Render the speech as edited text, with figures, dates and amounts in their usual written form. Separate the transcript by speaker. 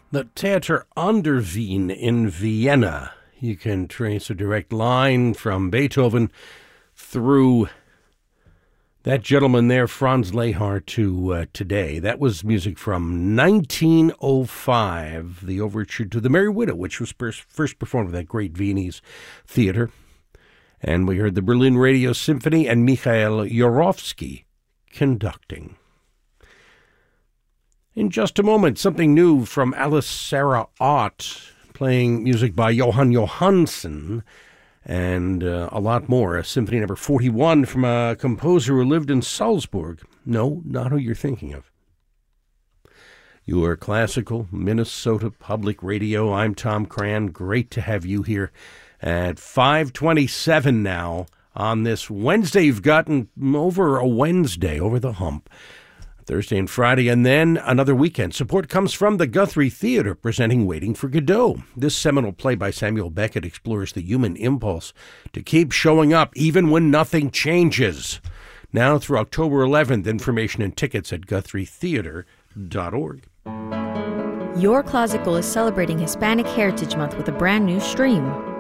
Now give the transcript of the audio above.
Speaker 1: The Theater an der Wien in Vienna. You can trace a direct line from Beethoven through that gentleman there, Franz Lehár, to today. That was music from 1905, the overture to The Merry Widow, which was first performed at that great Viennese theater. And we heard the Berlin Radio Symphony and Mikhail Yorovsky conducting. In just a moment, something new from Alice Sarah Ott, playing music by Johan Johansson, and a lot more. Symphony number 41 from a composer who lived in Salzburg. No, not who you're thinking of. Your classical Minnesota Public Radio. I'm Tom Cran. Great to have you here at 5:27 now on this Wednesday. You've gotten over a Wednesday, over the hump. Thursday and Friday, and then another weekend. Support comes from the Guthrie Theater, presenting Waiting for Godot. This seminal play by Samuel Beckett explores the human impulse to keep showing up even when nothing changes. Now through October 11th, information and tickets at GuthrieTheater.org.
Speaker 2: Your Classical is celebrating Hispanic Heritage Month with a brand new stream.